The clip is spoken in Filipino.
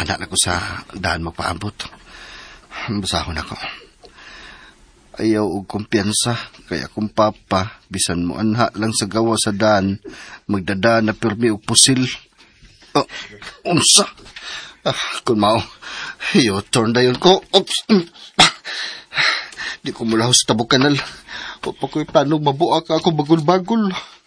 anak na ko sa daan magpaabot. Basahon ako. Ayaw og kumpiyansa, kaya kung papa, bisan mo anha lang sa gawa sa daan, magdada na pirmi og pusil. Oh, unsa? Kung mao, turn dayon ko. Oops. Di ko mula sa tabok kanal. O pa ko'y plano mabuak ako bagol-bagol.